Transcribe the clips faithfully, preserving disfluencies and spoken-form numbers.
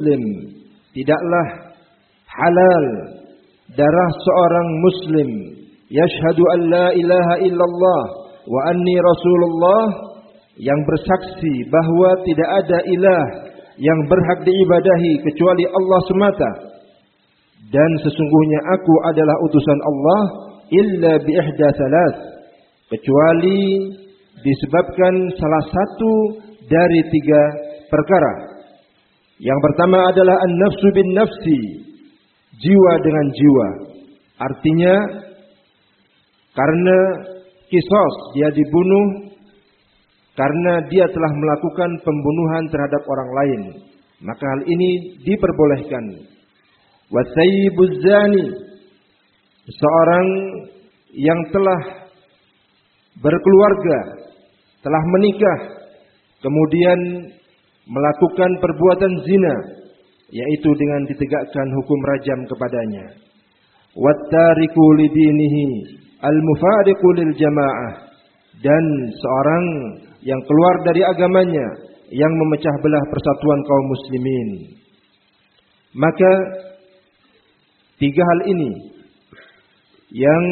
Muslim, tidaklah halal darah seorang muslim yashhadu an la ilaha illallah wa anni rasulullah, yang bersaksi bahwa tidak ada ilah yang berhak diibadahi kecuali Allah semata, dan sesungguhnya aku adalah utusan Allah, illa bi ihda thalath, kecuali disebabkan salah satu dari tiga perkara. Yang pertama adalah an-nafsu bin nafsi, jiwa dengan jiwa. Artinya karena kisos dia dibunuh karena dia telah melakukan pembunuhan terhadap orang lain, maka hal ini diperbolehkan. Wa thayyibuz zani, seorang yang telah berkeluarga, telah menikah, kemudian melakukan perbuatan zina, yaitu dengan ditegakkan hukum rajam kepadanya. Wattariku lidinihi al-mufariqu lil jamaah, dan seorang yang keluar dari agamanya, yang memecah belah persatuan kaum muslimin. Maka tiga hal ini yang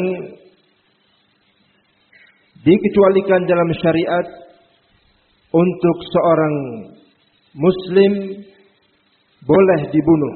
dikecualikan dalam syariat untuk seorang muslim boleh dibunuh.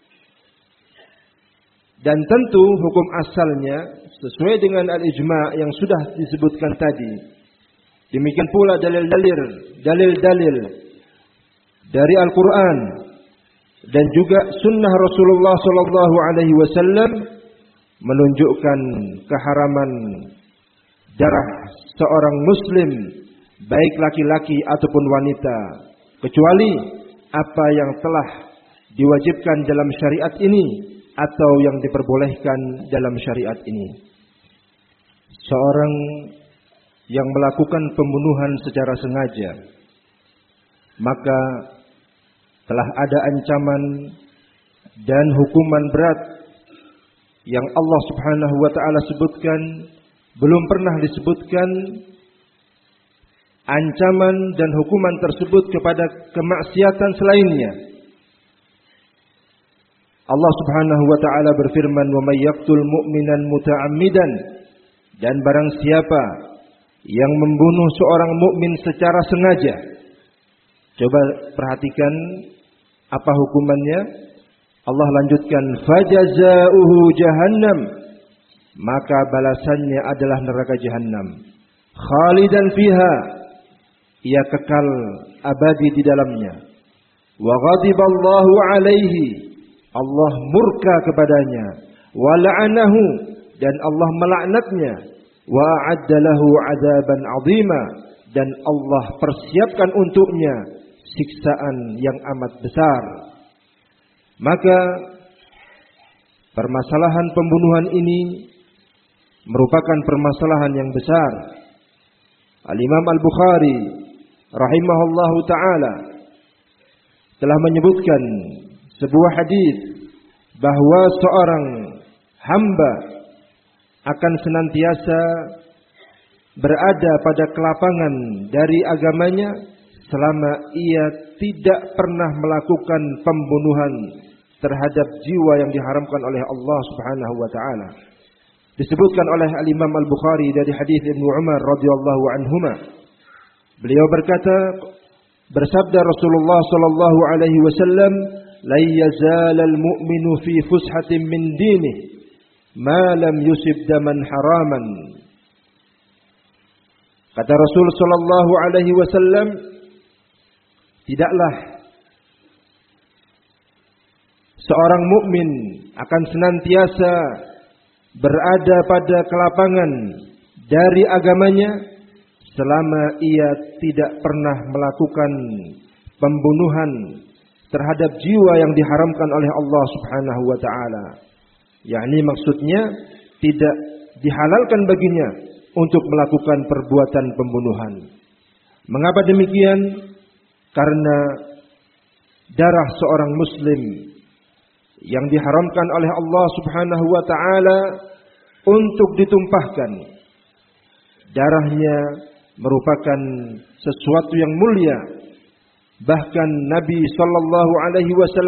Dan tentu hukum asalnya sesuai dengan al-ijma' yang sudah disebutkan tadi. Demikian pula dalil-dalil, dalil-dalil dari Al-Quran dan juga sunnah Rasulullah sallallahu alaihi wasallam menunjukkan keharaman darah seorang muslim, baik laki-laki ataupun wanita, kecuali apa yang telah diwajibkan dalam syariat ini atau yang diperbolehkan dalam syariat ini. Seorang yang melakukan pembunuhan secara sengaja, maka telah ada ancaman dan hukuman berat yang Allah Subhanahu wa taala sebutkan. Belum pernah disebutkan ancaman dan hukuman tersebut kepada kemaksiatan selainnya. Allah Subhanahu wa taala berfirman, "Wa may yaqtul mu'minan muta'ammidan," dan barang siapa yang membunuh seorang mukmin secara sengaja. Coba perhatikan apa hukumannya. Allah lanjutkan, "Fajazaohu jahannam," maka balasannya adalah neraka jahanam. Khalidan fiha, ia kekal abadi di dalamnya. Wa ghadiballahu alaihi, Allah murka kepadanya. Wa la'anahu, dan Allah melaknatnya. Wa a'adda lahu 'adzaban 'azima, dan Allah persiapkan untuknya siksaan yang amat besar. Maka permasalahan pembunuhan ini merupakan permasalahan yang besar. Al-Imam Al-Bukhari rahimahullahu taala telah menyebutkan sebuah hadis bahwa seorang hamba akan senantiasa berada pada kelapangan dari agamanya selama ia tidak pernah melakukan pembunuhan terhadap jiwa yang diharamkan oleh Allah Subhanahu wa taala. Disebutkan oleh Al-Imam Al-Bukhari dari hadis Ibnu Umar radhiyallahu anhuma. Beliau berkata, bersabda Rasulullah sallallahu alaihi wasallam, "La yazal al-mu'minu fi fushatin min dinihi ma lam yusib daman haraman." Kata Rasul sallallahu alaihi wasallam, tidaklah seorang mukmin akan senantiasa berada pada kelapangan dari agamanya selama ia tidak pernah melakukan pembunuhan terhadap jiwa yang diharamkan oleh Allah Subhanahu wa taala. Yakni maksudnya tidak dihalalkan baginya untuk melakukan perbuatan pembunuhan. Mengapa demikian? Karena darah seorang muslim yang diharamkan oleh Allah Subhanahu wa taala untuk ditumpahkan. Darahnya merupakan sesuatu yang mulia. Bahkan Nabi sallallahu alaihi wasallam